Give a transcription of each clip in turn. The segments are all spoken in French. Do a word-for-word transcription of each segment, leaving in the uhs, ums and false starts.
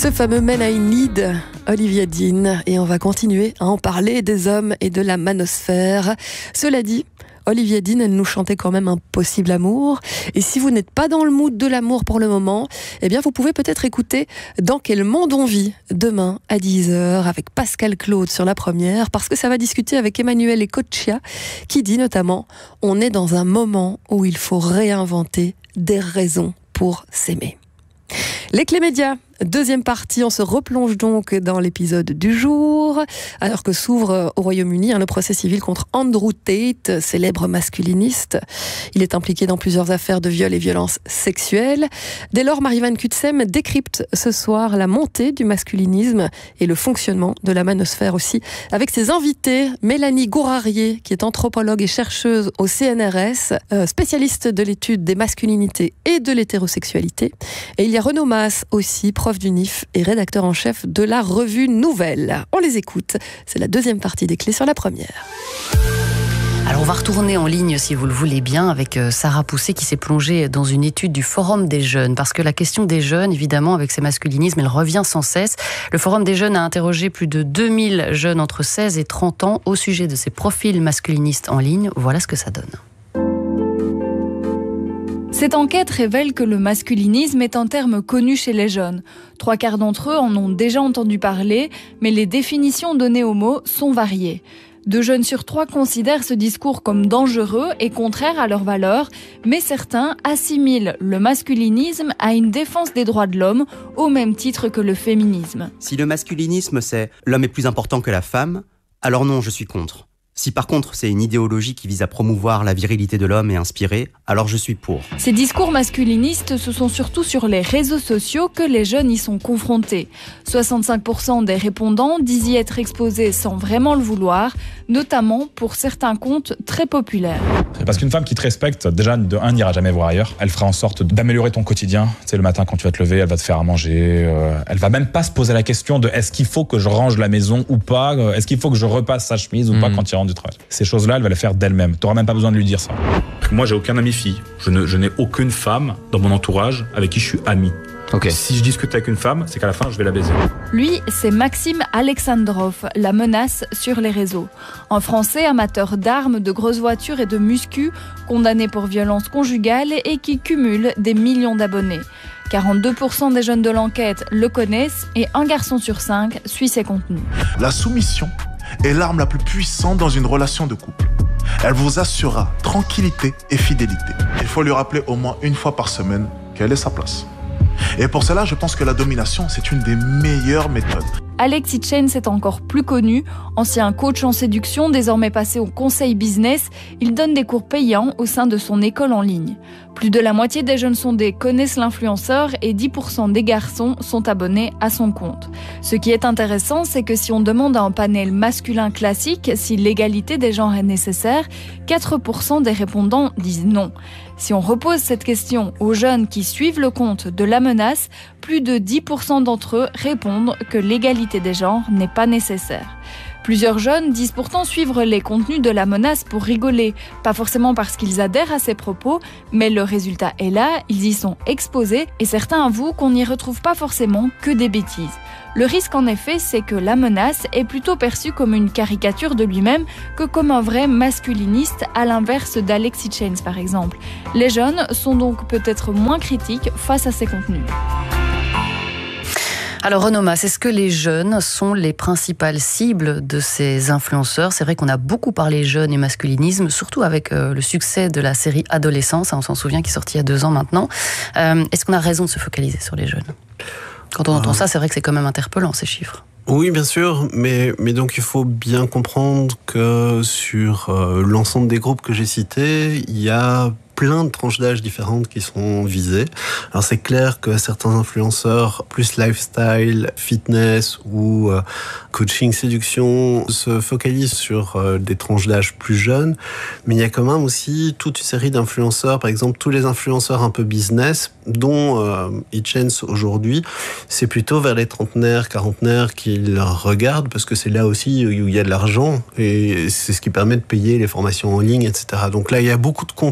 Ce fameux Men I Need, Olivia Dean, et on va continuer à en parler des hommes et de la manosphère. Cela dit, Olivia Dean, elle nous chantait quand même un possible amour. Et si vous n'êtes pas dans le mood de l'amour pour le moment, eh bien vous pouvez peut-être écouter Dans quel monde on vit demain à dix heures avec Pascal Claude sur la première, parce que ça va discuter avec Emmanuel Ecoccia qui dit notamment « On est dans un moment où il faut réinventer des raisons pour s'aimer ». Les clés médias, deuxième partie, on se replonge donc dans l'épisode du jour, alors que s'ouvre au Royaume-Uni le procès civil contre Andrew Tate, célèbre masculiniste. Il est impliqué dans plusieurs affaires de viol et violences sexuelles. Dès lors, Marie-Van Kutsem décrypte ce soir la montée du masculinisme et le fonctionnement de la manosphère aussi, avec ses invités, Mélanie Gourarier, qui est anthropologue et chercheuse au C N R S, euh, spécialiste de l'étude des masculinités et de l'hétérosexualité. Et il y a Renaud Mas aussi, prof du N I F et rédacteur en chef de la revue Nouvelle. On les écoute. C'est la deuxième partie des clés sur la première. Alors on va retourner en ligne, si vous le voulez bien, avec Sarah Poussé qui s'est plongée dans une étude du Forum des jeunes. Parce que la question des jeunes, évidemment, avec ces masculinismes, elle revient sans cesse. Le Forum des jeunes a interrogé plus de deux mille jeunes entre seize et trente ans au sujet de ces profils masculinistes en ligne. Voilà ce que ça donne. Cette enquête révèle que le masculinisme est un terme connu chez les jeunes. Trois quarts d'entre eux en ont déjà entendu parler, mais les définitions données au mot sont variées. Deux jeunes sur trois considèrent ce discours comme dangereux et contraire à leurs valeurs, mais certains assimilent le masculinisme à une défense des droits de l'homme, au même titre que le féminisme. Si le masculinisme c'est « l'homme est plus important que la femme », alors non, je suis contre. Si par contre c'est une idéologie qui vise à promouvoir la virilité de l'homme et inspirer, alors je suis pour. Ces discours masculinistes, ce sont surtout sur les réseaux sociaux que les jeunes y sont confrontés. soixante-cinq pour cent des répondants disent y être exposés sans vraiment le vouloir, notamment pour certains comptes très populaires. Parce qu'une femme qui te respecte, déjà de un, n'ira jamais voir ailleurs. Elle fera en sorte d'améliorer ton quotidien. Tu sais, le matin quand tu vas te lever, elle va te faire à manger. Euh, elle va même pas se poser la question de est-ce qu'il faut que je range la maison ou pas, est-ce qu'il faut que je repasse sa chemise ou mmh. pas quand il rentre du travail. Ces choses-là, elle va les faire d'elle-même. Tu n'auras même pas besoin de lui dire ça. Moi, j'ai aucun ami fille. Je, ne, je n'ai aucune femme dans mon entourage avec qui je suis ami. Okay. Si je discute avec une femme, c'est qu'à la fin, je vais la baiser. Lui, c'est Maxime Alexandrov, la menace sur les réseaux. Un Français amateur d'armes, de grosses voitures et de muscu, condamné pour violence conjugale et qui cumule des millions d'abonnés. quarante-deux pour cent des jeunes de l'enquête le connaissent et un garçon sur cinq suit ses contenus. La soumission est l'arme la plus puissante dans une relation de couple. Elle vous assurera tranquillité et fidélité. Il faut lui rappeler au moins une fois par semaine quelle est sa place. Et pour cela, je pense que la domination, c'est une des meilleures méthodes. Alex Hitchens est encore plus connu. Ancien coach en séduction, désormais passé au conseil business, il donne des cours payants au sein de son école en ligne. Plus de la moitié des jeunes sondés connaissent l'influenceur et dix pour cent des garçons sont abonnés à son compte. Ce qui est intéressant, c'est que si on demande à un panel masculin classique si l'égalité des genres est nécessaire, quatre pour cent des répondants disent non. Si on repose cette question aux jeunes qui suivent le compte de la menace, plus de dix pour cent d'entre eux répondent que l'égalité des genres n'est pas nécessaire. Plusieurs jeunes disent pourtant suivre les contenus de la menace pour rigoler, pas forcément parce qu'ils adhèrent à ses propos, mais le résultat est là, ils y sont exposés et certains avouent qu'on n'y retrouve pas forcément que des bêtises. Le risque en effet, c'est que la menace est plutôt perçue comme une caricature de lui-même que comme un vrai masculiniste, à l'inverse d'Alex Hitchens par exemple. Les jeunes sont donc peut-être moins critiques face à ces contenus. Alors Renaud Mas, est-ce que les jeunes sont les principales cibles de ces influenceurs ? C'est vrai qu'on a beaucoup parlé jeunes et masculinisme, surtout avec euh, le succès de la série Adolescence, hein, on s'en souvient, qui est sortie il y a deux ans maintenant. Euh, est-ce qu'on a raison de se focaliser sur les jeunes ? Quand on entend ah. ça, c'est vrai que c'est quand même interpellant, ces chiffres. Oui, bien sûr, mais, mais donc il faut bien comprendre que sur euh, l'ensemble des groupes que j'ai cités, il y a plein de tranches d'âge différentes qui sont visées. Alors c'est clair que certains influenceurs, plus lifestyle, fitness ou euh, coaching, séduction, se focalisent sur euh, des tranches d'âge plus jeunes, mais il y a quand même aussi toute une série d'influenceurs, par exemple tous les influenceurs un peu business, dont euh, Hitchens aujourd'hui, c'est plutôt vers les trentenaires, quarantenaires qu'ils regardent, parce que c'est là aussi où il y a de l'argent, et c'est ce qui permet de payer les formations en ligne, et cetera. Donc là, il y a beaucoup de contenu qui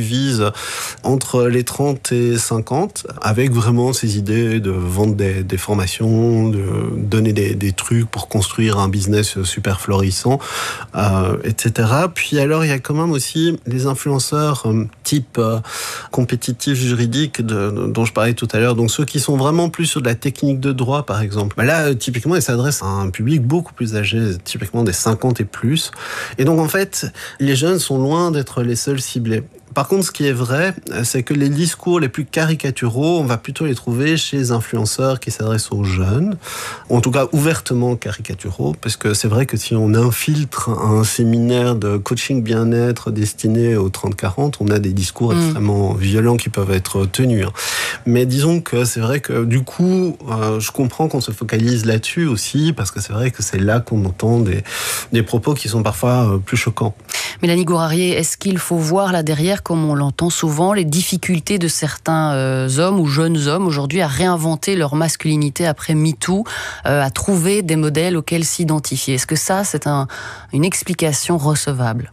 vise entre les trente et cinquante, avec vraiment ces idées de vendre des, des formations, de donner des, des trucs pour construire un business super florissant, euh, et cetera. Puis alors, il y a quand même aussi les influenceurs euh, type euh, compétitif juridique de, de, dont je parlais tout à l'heure. Donc ceux qui sont vraiment plus sur de la technique de droit, par exemple. Bah là, typiquement, ils s'adressent à un public beaucoup plus âgé, typiquement des cinquante et plus. Et donc, en fait, les jeunes sont loin d'être les seuls ciblés. Par contre, ce qui est vrai, c'est que les discours les plus caricaturaux, on va plutôt les trouver chez les influenceurs qui s'adressent aux jeunes, ou en tout cas ouvertement caricaturaux, parce que c'est vrai que si on infiltre un séminaire de coaching bien-être destiné aux trente quarante, on a des discours mmh. extrêmement violents qui peuvent être tenus. Mais disons que c'est vrai que du coup, euh, je comprends qu'on se focalise là-dessus aussi, parce que c'est vrai que c'est là qu'on entend des, des propos qui sont parfois euh, plus choquants. Mélanie Gourarier, est-ce qu'il faut voir là derrière, comme on l'entend souvent, les difficultés de certains euh, hommes ou jeunes hommes aujourd'hui à réinventer leur masculinité après MeToo, euh, à trouver des modèles auxquels s'identifier? Est-ce que ça, c'est un, une explication recevable?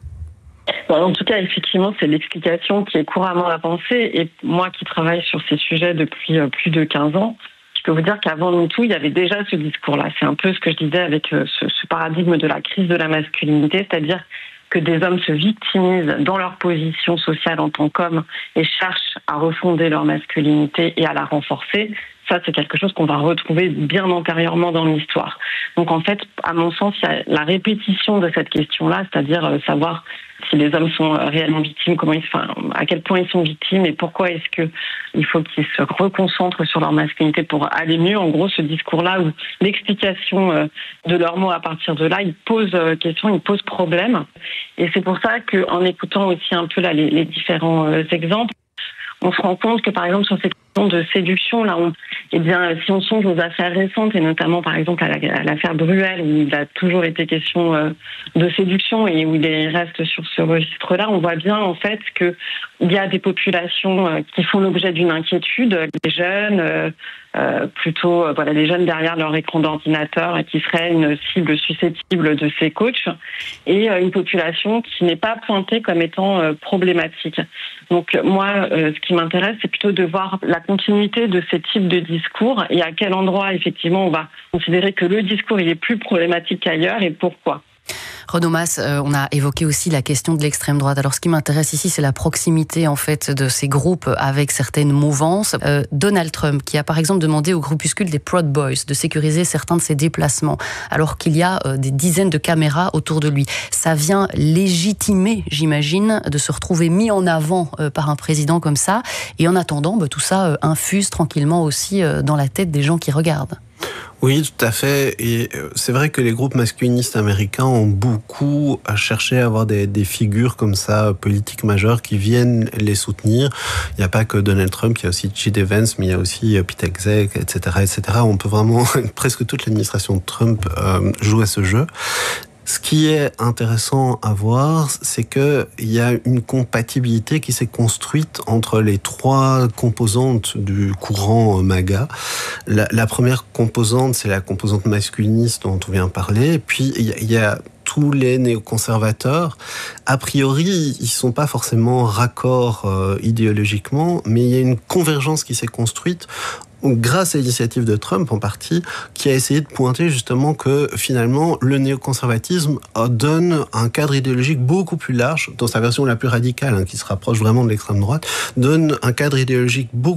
En tout cas, effectivement, c'est l'explication qui est couramment avancée. Et moi qui travaille sur ces sujets depuis plus de quinze ans, je peux vous dire qu'avant MeToo, il y avait déjà ce discours-là. C'est un peu ce que je disais avec ce, ce paradigme de la crise de la masculinité, c'est-à-dire que des hommes se victimisent dans leur position sociale en tant qu'hommes et cherchent à refonder leur masculinité et à la renforcer. Ça, c'est quelque chose qu'on va retrouver bien antérieurement dans l'histoire. Donc en fait, à mon sens, il y a la répétition de cette question-là, c'est-à-dire savoir si les hommes sont réellement victimes, comment ils, enfin, à quel point ils sont victimes et pourquoi est-ce que il faut qu'ils se reconcentrent sur leur masculinité pour aller mieux. En gros, ce discours-là où l'explication de leurs mots à partir de là, il pose question, il pose problème. Et c'est pour ça qu'en écoutant aussi un peu là, les, les différents exemples, on se rend compte que par exemple sur ces questions de séduction, là, on, eh bien, si on songe aux affaires récentes et notamment par exemple à, la, à l'affaire Bruel où il a toujours été question euh, de séduction et où il reste sur ce registre-là, on voit bien en fait que il y a des populations euh, qui font l'objet d'une inquiétude, les jeunes, euh, euh, plutôt euh, voilà, les jeunes derrière leur écran d'ordinateur et qui seraient une cible susceptible de ces coachs, et euh, une population qui n'est pas pointée comme étant euh, problématique. Donc moi, euh, ce qui m'intéresse, c'est plutôt de voir la continuité de ces types de discours et à quel endroit, effectivement, on va considérer que le discours il est plus problématique qu'ailleurs et pourquoi. Renaud Mas, euh, on a évoqué aussi la question de l'extrême droite. Alors, ce qui m'intéresse ici, c'est la proximité en fait de ces groupes avec certaines mouvances. Euh, Donald Trump, qui a par exemple demandé au groupuscule des Proud Boys de sécuriser certains de ses déplacements, alors qu'il y a euh, des dizaines de caméras autour de lui. Ça vient légitimer, j'imagine, de se retrouver mis en avant euh, par un président comme ça. Et en attendant, bah, tout ça euh, infuse tranquillement aussi euh, dans la tête des gens qui regardent. Oui, tout à fait. Et c'est vrai que les groupes masculinistes américains ont beaucoup cherché à avoir des, des figures comme ça, politiques majeures, qui viennent les soutenir. Il n'y a pas que Donald Trump, il y a aussi J D Vance, mais il y a aussi Pete Hegseth, et cetera, et cetera. On peut vraiment, presque toute l'administration de Trump euh, joue à ce jeu. Ce qui est intéressant à voir, c'est qu'il y a une compatibilité qui s'est construite entre les trois composantes du courant MAGA. La, la première composante, c'est la composante masculiniste dont on vient parler. Puis il y a, il y a tous les néoconservateurs. A priori, ils sont pas forcément raccords euh, idéologiquement, mais il y a une convergence qui s'est construite grâce à l'initiative de Trump en partie, qui a essayé de pointer justement que finalement le néoconservatisme donne un cadre idéologique beaucoup plus large, dans sa version la plus radicale, hein, qui se rapproche vraiment de l'extrême droite, donne un cadre idéologique beaucoup